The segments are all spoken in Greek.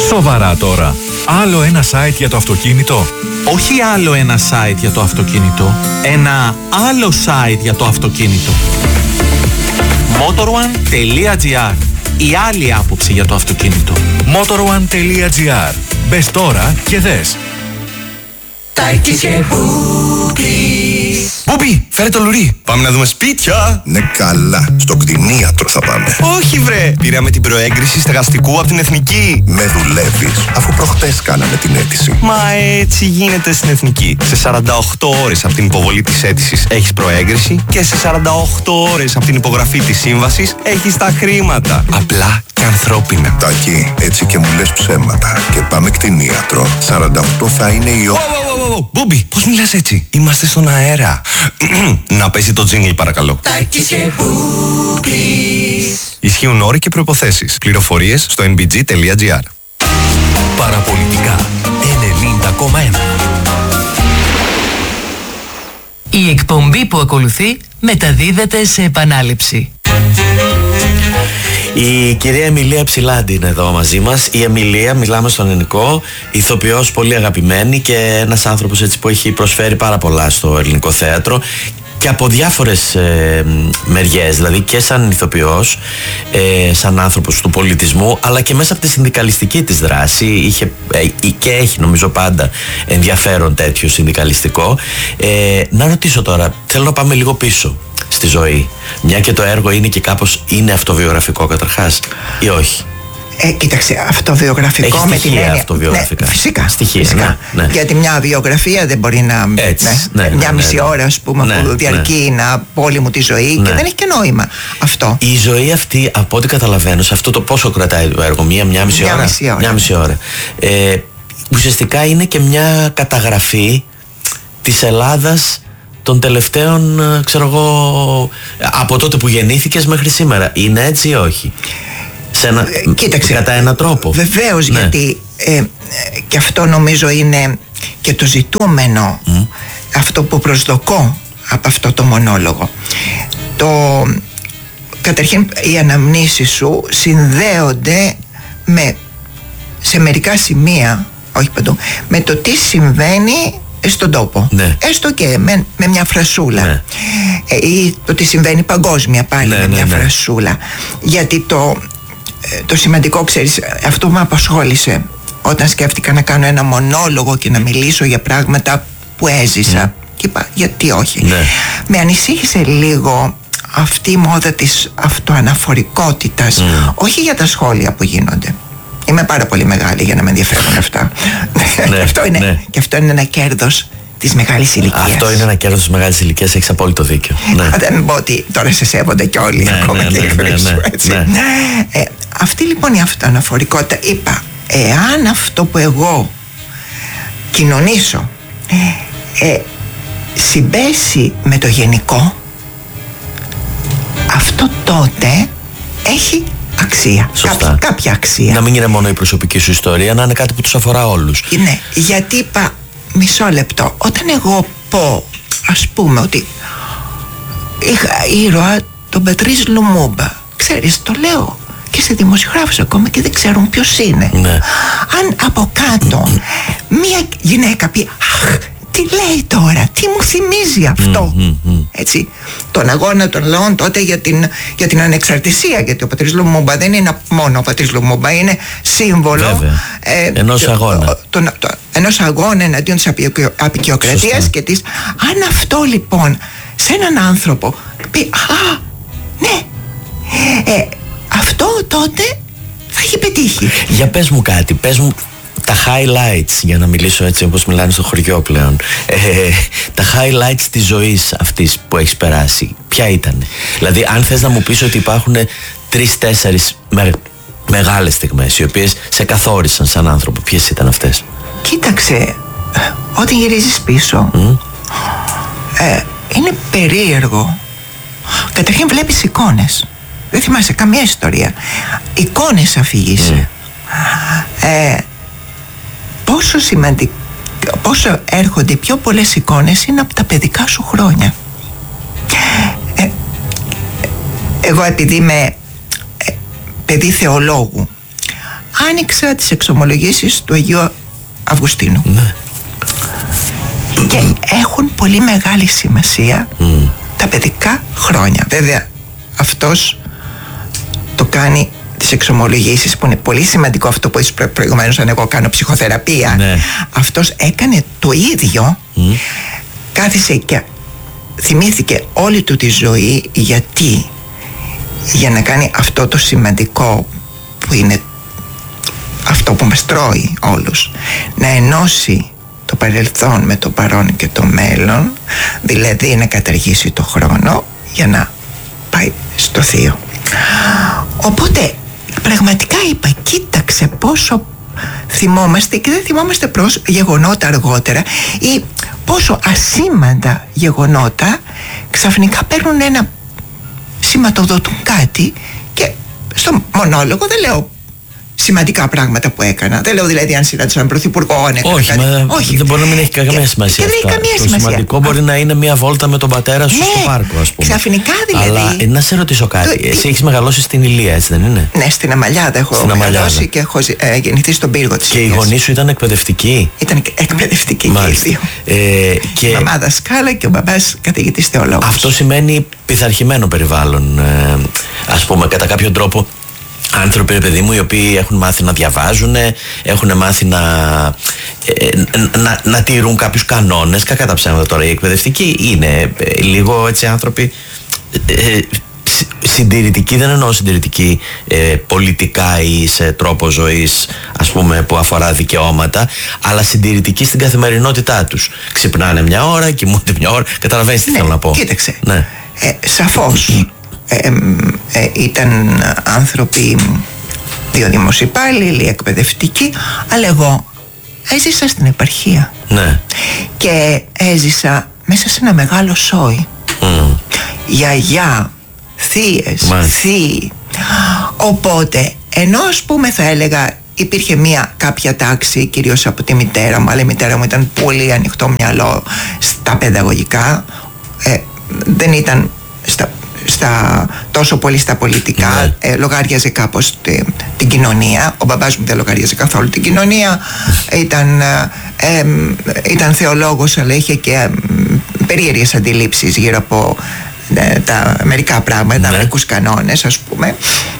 Σοβαρά τώρα. Άλλο ένα site για το αυτοκίνητο? Όχι άλλο ένα site για το αυτοκίνητο. Ένα άλλο site για το αυτοκίνητο. Motor1.gr. Η άλλη άποψη για το αυτοκίνητο. Motor1.gr. Μπες τώρα και δες. Τάκης και Μπούμπης. Μπούμπη, φέρε το λουρί. Πάμε να δούμε σπίτια. Ναι, καλά. Στο κτηνίατρο θα πάμε. Όχι, βρε. Πήραμε την προέγκριση στεγαστικού από την Εθνική. Με δουλεύεις, αφού προχτές κάναμε την αίτηση. Μα έτσι γίνεται στην Εθνική. Σε 48 ώρες από την υποβολή της αίτησης έχεις προέγκριση και σε 48 ώρες από την υπογραφή της σύμβασης έχεις τα χρήματα. Απλά και ανθρώπινα. Τάκη, έτσι και μου λες ψέματα. Και πάμε κτηνίατρο. 48 θα είναι η ώρα. Μπούμπη, πώς μιλάς έτσι? Είμαστε στον αέρα. Να πέσει το τζίνγκλ παρακαλώ. Τάκης και Μπούμπης. Ισχύουν όροι και προϋποθέσεις. Πληροφορίες στο nbg.gr. Παραπολιτικά 90,1. Η εκπομπή που ακολουθεί μεταδίδεται σε επανάληψη. Η κυρία Εμιλία Ψηλάντη είναι εδώ μαζί μας. Η Εμιλία, μιλάμε στον ελληνικό, ηθοποιός πολύ αγαπημένη και ένας άνθρωπος έτσι που έχει προσφέρει πάρα πολλά στο ελληνικό θέατρο και από διάφορες μεριές, δηλαδή και σαν ηθοποιός, σαν άνθρωπος του πολιτισμού, αλλά και μέσα από τη συνδικαλιστική της δράση. Είχε και έχει νομίζω πάντα ενδιαφέρον τέτοιο συνδικαλιστικό. Να ρωτήσω τώρα, θέλω να πάμε λίγο πίσω στη ζωή, μια και το έργο είναι και κάπως είναι αυτοβιογραφικό καταρχάς, ή όχι? Κοίταξε, αυτοβιογραφικό έχει με την έννοια. Αυτοβιογραφικά. Ναι, φυσικά. Στοιχεία, φυσικά. Ναι. Γιατί μια βιογραφία δεν μπορεί να. Έτσι, μια μισή ώρα, ας πούμε, που διαρκεί να πω όλη μου τη ζωή και δεν έχει και νόημα αυτό. Η ζωή αυτή, από ό,τι καταλαβαίνω, σε αυτό το πόσο κρατάει το έργο, μια μισή ώρα. Μια μισή ώρα. Ουσιαστικά είναι και μια καταγραφή της Ελλάδας των τελευταίων, ξέρω εγώ, από τότε που γεννήθηκες μέχρι σήμερα. Είναι έτσι ή όχι? Κοίταξε, κατά έναν τρόπο. Βεβαίως, γιατί και αυτό νομίζω είναι και το ζητούμενο, αυτό που προσδοκώ από αυτό το μονόλογο. Καταρχήν οι αναμνήσεις σου συνδέονται σε μερικά σημεία, όχι παντού, με το τι συμβαίνει στον τόπο, έστω και με μια φρασούλα, ή το τι συμβαίνει παγκόσμια πάλι με μια φρασούλα. Γιατί το σημαντικό, ξέρεις, αυτό που με απασχόλησε όταν σκέφτηκα να κάνω ένα μονόλογο και να μιλήσω για πράγματα που έζησα, και είπα γιατί όχι, με ανησύχησε λίγο αυτή η μόδα της αυτοαναφορικότητας, όχι για τα σχόλια που γίνονται. Είμαι πάρα πολύ μεγάλη για να με ενδιαφέρουν αυτά. Και αυτό είναι ένα κέρδος της μεγάλης ηλικίας. Αυτό είναι ένα κέρδος της μεγάλης ηλικίας, έχεις απόλυτο δίκιο. Δεν πω ότι τώρα σε σέβονται κι όλοι ακόμα και οι γρήγοροι σου, έτσι. Αυτή λοιπόν η αυτοαναφορικότητα, είπα, εάν αυτό που εγώ κοινωνήσω συμπέσει με το γενικό, αυτό τότε έχει αξία. Κάποια αξία. Να μην είναι μόνο η προσωπική σου ιστορία, να είναι κάτι που τους αφορά όλους. Ναι, γιατί είπα, μισό λεπτό, όταν εγώ πω, ας πούμε, ότι είχα ήρωα τον Πατρίς Λουμούμπα, ξέρεις, το λέω και σε δημοσιογράφους ακόμα και δεν ξέρουν ποιος είναι. Αν από κάτω μία γυναίκα πει, αχ, τι λέει τώρα, τι μου θυμίζει αυτό, έτσι, τον αγώνα των λαών τότε για την ανεξαρτησία, γιατί ο Πατρίς Λουμούμπα δεν είναι μόνο ο Πατρίς Λουμούμπα, είναι σύμβολο ενός αγώνα, ενός αγώνα εναντίον της απεικιοκρατίας και της. Αν αυτό λοιπόν σε έναν άνθρωπο πει, α, ναι, αυτό τότε θα έχει πετύχει. Για πες μου κάτι, πες μου τα highlights, για να μιλήσω έτσι όπως μιλάνε στο χωριό πλέον, τα highlights της ζωής αυτής που έχεις περάσει, ποια ήταν? Δηλαδή αν θες να μου πεις ότι υπάρχουν 3-4 μεγάλες στιγμές οι οποίες σε καθόρισαν σαν άνθρωπο, ποιες ήταν αυτές? Κοίταξε, όταν γυρίζεις πίσω, είναι περίεργο. Καταρχήν βλέπεις εικόνες, δεν θυμάσαι καμία ιστορία, εικόνες αφηγείσαι. Πόσο έρχονται πιο πολλές εικόνες είναι από τα παιδικά σου χρόνια. Εγώ επειδή είμαι παιδί θεολόγου, άνοιξα τις εξομολογήσεις του Αγίου Αυγουστίνου. Ναι. Και έχουν πολύ μεγάλη σημασία τα παιδικά χρόνια. Βέβαια αυτός το κάνει τις εξομολογήσεις, που είναι πολύ σημαντικό αυτό που είπες προηγουμένως, αν εγώ κάνω ψυχοθεραπεία. Ναι. Αυτός έκανε το ίδιο, κάθισε και θυμήθηκε όλη του τη ζωή γιατί, για να κάνει αυτό το σημαντικό που είναι αυτό που μας τρώει όλους, να ενώσει το παρελθόν με το παρόν και το μέλλον, δηλαδή να καταργήσει το χρόνο για να πάει στο θείο. Οπότε πραγματικά είπα, κοίταξε πόσο θυμόμαστε και δεν θυμόμαστε προς γεγονότα αργότερα, ή πόσο ασήμαντα γεγονότα ξαφνικά παίρνουν ένα, σηματοδοτούν κάτι. Και στο μονόλογο δεν λέω σημαντικά πράγματα που έκανα. Δεν λέω δηλαδή αν συνάντησα έναν πρωθυπουργό, αν έκανα κάτι. Όχι, δεν μπορεί να μην έχει καμία σημασία. Δεν έχει καμία το σημασία. Σημαντικό μπορεί να είναι μια βόλτα με τον πατέρα σου στο πάρκο, ας πούμε. Ξαφνικά δηλαδή. Αλλά να σε ρωτήσω κάτι. Εσύ έχεις μεγαλώσει στην Ηλία, έτσι δεν είναι? Ναι, στην Αμαλιάδα έχω μεγαλώσει και έχω γεννηθεί στον πύργο της Ηλίας. Και οι γονείς σου ήταν εκπαιδευτικοί? Ήταν εκπαιδευτικοί και οι δύο. Η μαμά δασκάλα και ο μπαμπάς καθηγητής θεολόγος. Αυτό σημαίνει πειθαρχημένο περιβάλλον, ας πούμε, κατά κάποιο τρόπο. Άνθρωποι, ρε παιδί μου, οι οποίοι έχουν μάθει να διαβάζουν, έχουν μάθει να τηρούν κάποιους κανόνες. Κακά τα ψέματα τώρα. Οι εκπαιδευτικοί είναι λίγο έτσι άνθρωποι συντηρητικοί, δεν εννοώ συντηρητικοί πολιτικά ή σε τρόπο ζωής, ας πούμε, που αφορά δικαιώματα, αλλά συντηρητικοί στην καθημερινότητά τους. Ξυπνάνε μια ώρα, κοιμούνται μια ώρα. Καταλαβαίνεις τι θέλω να πω? Κοίταξε. Ναι. Σαφώς. Ήταν άνθρωποι, δύο δημοσιοπάλληλοι, εκπαιδευτικοί, αλλά εγώ έζησα στην επαρχία. Ναι. Και έζησα μέσα σε ένα μεγάλο σόι. Γιαγιά, θείες, θείοι. Οπότε, ενώ ας πούμε θα έλεγα υπήρχε κάποια τάξη, κυρίως από τη μητέρα μου, αλλά η μητέρα μου ήταν πολύ ανοιχτό μυαλό στα παιδαγωγικά, δεν ήταν τόσο πολύ στα πολιτικά, λογάριαζε κάπως την κοινωνία. Ο μπαμπάς μου δεν λογάριαζε καθόλου την κοινωνία. Ήταν θεολόγος, αλλά είχε και περίεργες αντιλήψεις γύρω από τα μερικά πράγματα, μερικούς κανόνες, ας πούμε.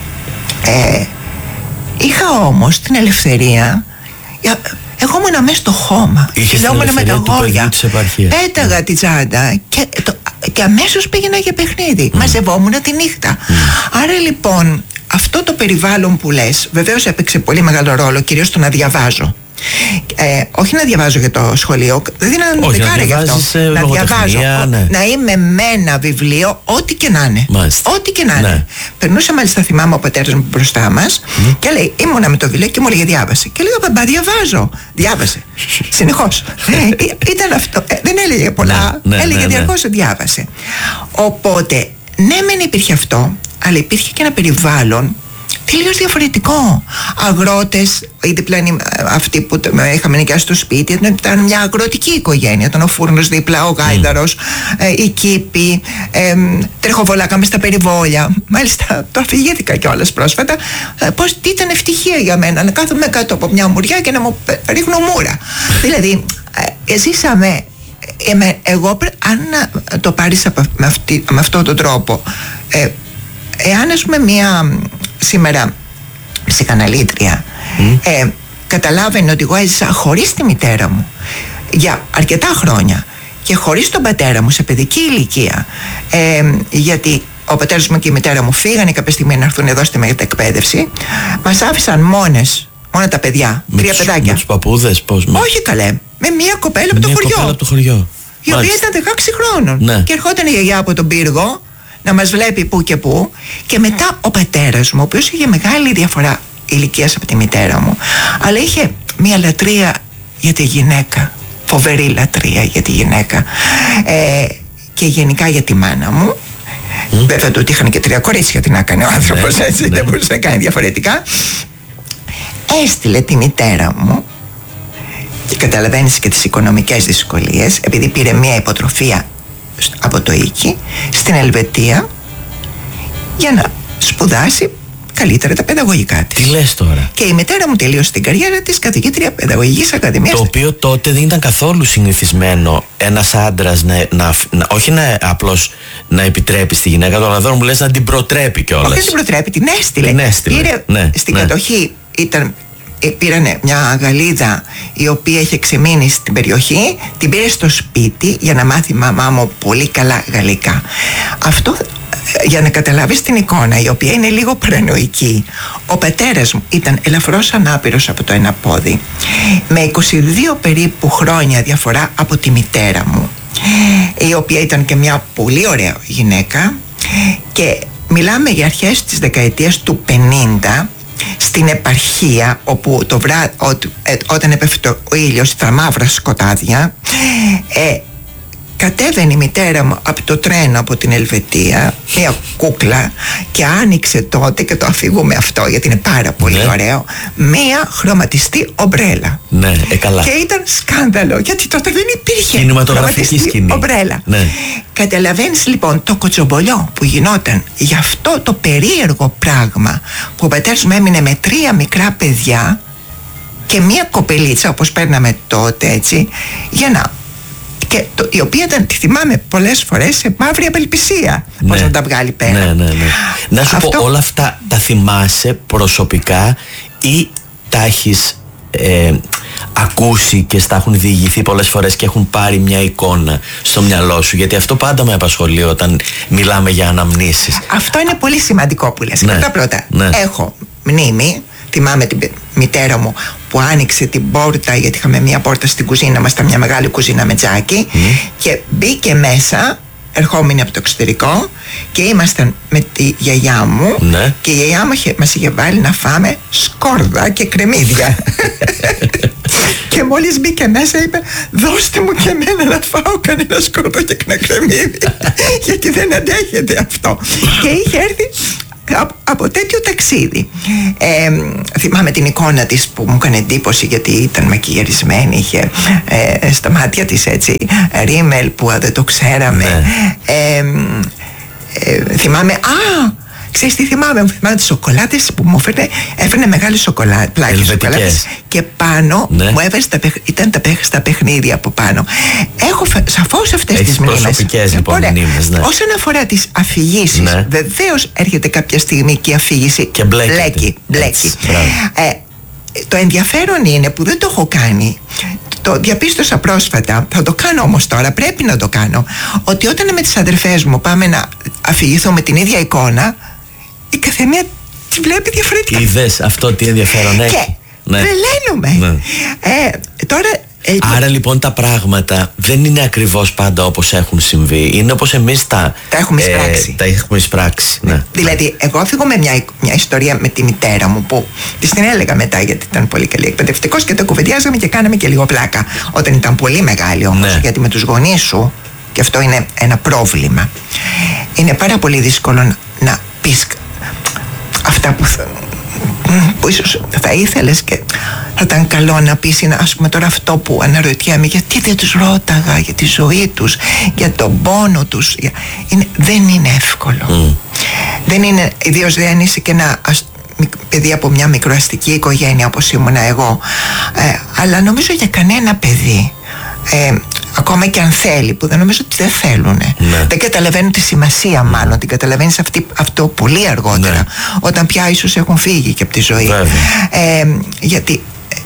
Είχα όμως την ελευθερία. Εγώ ήμουν μέσα στο χώμα. Χιλιόμουν με τα γόρια. Πέταγα τη τσάντα και αμέσως πήγαινα για παιχνίδι. Μαζευόμουν τη νύχτα. Άρα λοιπόν αυτό το περιβάλλον που λες βεβαίως έπαιξε πολύ μεγάλο ρόλο, κυρίως το να διαβάζω. Όχι να διαβάζω για το σχολείο, δεν δίνανε δεκάρα γι' αυτό. Να διαβάζω, να είμαι με ένα βιβλίο, ό,τι και να είναι. Ό,τι και να είναι. Περνούσε μάλιστα, θυμάμαι, ο πατέρας μου μπροστά μας και λέει, ήμουνα με το βιβλίο και μου έλεγε διάβασε. Και λέγα, μπαμπά, διαβάζω. Διάβασε. Συνεχώς. Ήταν αυτό. Δεν έλεγε πολλά. Έλεγε διαρκώς διάβασε. Οπότε, ναι, μεν υπήρχε αυτό, αλλά υπήρχε και ένα περιβάλλον τελείως διαφορετικό. Αγρότες, οι διπλανοί αυτοί που είχαμε νοικιάσει στο σπίτι, ήταν μια αγροτική οικογένεια. Ήταν ο φούρνος δίπλα, ο γάιδαρος, η κήπη, τρεχοβολάκαμε στα περιβόλια. Μάλιστα το αφηγήθηκα κιόλας πρόσφατα. Τι ήταν ευτυχία για μένα να κάθομαι κάτω από μια μουριά και να μου ρίχνω μούρα. Δηλαδή, ζήσαμε. Εγώ, αν το πάρεις με αυτόν τον τρόπο, εάν ας πούμε μία σήμερα ψυχαναλήτρια καταλάβαινε ότι εγώ έζησα χωρίς τη μητέρα μου για αρκετά χρόνια και χωρίς τον πατέρα μου σε παιδική ηλικία, γιατί ο πατέρας μου και η μητέρα μου φύγανε κάποια στιγμή να έρθουν εδώ στη μεταεκπαίδευση, μας άφησαν μόνα τα παιδιά, τρία παιδάκια. Με τους παππούδες, πώς? Όχι καλέ, με μία κοπέλα από το χωριό. Η οποία ήταν 16 χρόνων και ερχόταν η γιαγιά από τον πύργο να μας βλέπει που και που, και μετά ο πατέρας μου, ο οποίος είχε μεγάλη διαφορά ηλικίας από τη μητέρα μου, αλλά είχε μια λατρεία για τη γυναίκα, φοβερή λατρεία για τη γυναίκα, και γενικά για τη μάνα μου. Βέβαια το ότι είχαν και 3 κορίτσια, τι να κάνει ο άνθρωπος, έτσι, δεν μπορούσε να κάνει διαφορετικά. Έστειλε τη μητέρα μου, και καταλαβαίνεις και τις οικονομικές δυσκολίες, επειδή πήρε μια υποτροφία από το Ίκη στην Ελβετία για να σπουδάσει καλύτερα τα παιδαγωγικά της. Τι λες τώρα? Και η μητέρα μου τελείωσε την καριέρα της καθηγήτρια παιδαγωγικής ακαδημίας. Το οποίο τότε δεν ήταν καθόλου συνηθισμένο ένας άντρας όχι απλώς να επιτρέπει στη γυναίκα, αλλά εδώ μου λες να την προτρέπει κιόλας. Όχι, την προτρέπει, την έστειλε. Στην κατοχή πήρανε μια Γαλλίδα η οποία είχε ξεμείνει στην περιοχή, την πήρε στο σπίτι για να μάθει η μαμά μου πολύ καλά γαλλικά. Αυτό για να καταλάβεις την εικόνα, η οποία είναι λίγο παρανοϊκή. Ο πατέρας μου ήταν ελαφρώς ανάπηρος από το ένα πόδι, με 22 περίπου χρόνια διαφορά από τη μητέρα μου, η οποία ήταν και μια πολύ ωραία γυναίκα, και μιλάμε για αρχές της δεκαετίας του 50, στην επαρχία, όπου όταν έπεφτε ο ήλιος στα μαύρα σκοτάδια, κατέβαινε η μητέρα μου από το τρένο από την Ελβετία, μια κούκλα, και άνοιξε τότε, και το αφήγουμε αυτό γιατί είναι πάρα πολύ ωραίο, μια χρωματιστή ομπρέλα. Ναι, καλά. Και ήταν σκάνδαλο, γιατί τότε δεν υπήρχε κινηματογραφική σκηνή. Ομπρέλα. Ναι. Καταλαβαίνεις λοιπόν το κοτσομπολιό που γινόταν για αυτό το περίεργο πράγμα, που ο πατέρας μου έμεινε με 3 μικρά παιδιά και μια κοπελίτσα, όπως παίρναμε τότε, έτσι, για να... Και η οποία τη θυμάμαι πολλές φορές σε μαύρη απελπισία, πώς να τα βγάλει πέρα. Ναι. Να σου πω, όλα αυτά τα θυμάσαι προσωπικά ή τα έχεις ακούσει και στα έχουν διηγηθεί πολλές φορές και έχουν πάρει μια εικόνα στο μυαλό σου? Γιατί αυτό πάντα με απασχολεί όταν μιλάμε για αναμνήσεις. Αυτό είναι πολύ σημαντικό που λες. Πρώτα, έχω μνήμη. Θυμάμαι την μητέρα μου που άνοιξε την πόρτα, γιατί είχαμε μια πόρτα στην κουζίνα μας, ήταν μια μεγάλη κουζίνα με τζάκι, και μπήκε μέσα, ερχόμενη από το εξωτερικό, και ήμασταν με τη γιαγιά μου, και η γιαγιά μου μας είχε βάλει να φάμε σκόρδα και κρεμμύδια. Και μόλις μπήκε μέσα είπε, δώστε μου και εμένα να φάω κανένα σκόρδο και ένα κρεμμύδι, γιατί δεν αντέχεται αυτό. Και είχε έρθει από τέτοιο ταξίδι. Θυμάμαι την εικόνα της που μου έκανε εντύπωση, γιατί ήταν μακιγιαρισμένη, είχε στα μάτια της έτσι ρίμελ που δεν το ξέραμε. Θυμάμαι, ξέρεις τι θυμάμαι? Θυμάμαι τις σοκολάτες που μου έφερνε μεγάλες πλάκες σοκολάτες, και πάνω μου έβαζε ήταν στα παιχνίδια από πάνω. Έχω σαφώς αυτές τις μνήμες. Προσωπικές λοιπόν μνήμες. Όσον αφορά τις αφηγήσεις, βεβαίως έρχεται κάποια στιγμή και η αφήγηση και μπλέκει. Το ενδιαφέρον είναι που δεν το έχω κάνει. Το διαπίστωσα πρόσφατα, θα το κάνω όμως τώρα, πρέπει να το κάνω, ότι όταν με τις αδερφές μου πάμε να αφηγηθούμε την ίδια εικόνα, η καθεμία τη βλέπει διαφορετικά. Είδες αυτό τι ενδιαφέρον έχει? Και τρελαίνουμε. Τώρα άρα λοιπόν τα πράγματα δεν είναι ακριβώς πάντα όπως έχουν συμβεί. Είναι όπως εμείς τα έχουμε εισπράξει. Δηλαδή εγώ θυμάμαι μια ιστορία με τη μητέρα μου, που της την έλεγα μετά, γιατί ήταν πολύ καλή εκπαιδευτικός, και το κουβεντιάζαμε και κάναμε και λίγο πλάκα όταν ήταν πολύ μεγάλη όμως. Γιατί με τους γονείς σου, και αυτό είναι ένα πρόβλημα, είναι πάρα πολύ δύσκολο να πεις αυτά που ίσως θα ήθελες και θα ήταν καλό να πεις. Είναι, ας πούμε, τώρα αυτό που αναρωτιέμαι, γιατί δεν τους ρώταγα για τη ζωή τους, για τον πόνο τους. Δεν είναι εύκολο. Δεν είναι, ιδίως δεν είσαι και ένα παιδί από μια μικροαστική οικογένεια όπως ήμουνα εγώ, αλλά νομίζω για κανένα παιδί, ακόμα και αν θέλει, που δεν νομίζω ότι δεν θέλουν, δεν καταλαβαίνουν τη σημασία, μάλλον την καταλαβαίνεις αυτό πολύ αργότερα, όταν πια ίσως έχουν φύγει και από τη ζωή. Γιατί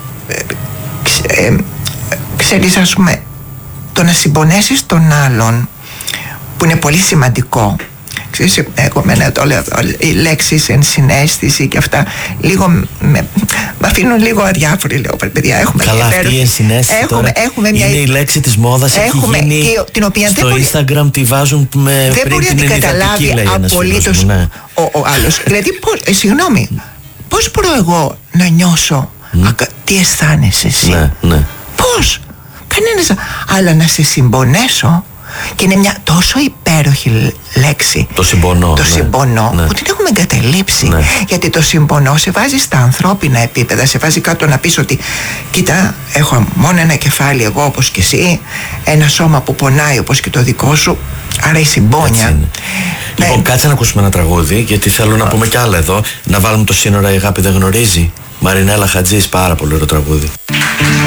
ξέρεις, ας πούμε, το να συμπονέσεις τον άλλον, που είναι πολύ σημαντικό. Ξέρεις, εγώ το λέω, οι λέξεις ενσυναίσθηση και αυτά λίγο με αφήνουν λίγο αδιάφοροι. Λέω, παιδιά, έχουμε καλά, αυτή η ενσυναίσθηση έχουμε μια... είναι η λέξη της μόδας, έχει γίνει την οποία στο Instagram, τη βάζουν με δεν μπορεί να την καταλάβει απολύτως ο άλλος. Δηλαδή, συγγνώμη, πώς μπορώ εγώ να νιώσω τι αισθάνεσαι εσύ? Πώς? Κανένας. Αλλά να σε συμπονέσω, και είναι μια τόσο υπέροχη λέξη, το συμπονώ, που την έχουμε εγκαταλείψει. Γιατί το συμπονώ σε βάζει στα ανθρώπινα επίπεδα, σε βάζει κάτω να πεις ότι κοίτα, έχω μόνο ένα κεφάλι εγώ όπως και εσύ, ένα σώμα που πονάει όπως και το δικό σου, Άρα η συμπόνια. Λοιπόν, κάτσε να ακούσουμε ένα τραγούδι, γιατί θέλω να πούμε κι άλλα εδώ. Να βάλουμε το Σύνορα η αγάπη δεν γνωρίζει. Μαρινέλα Χατζής, πάρα πολύ ωραίο τραγούδι.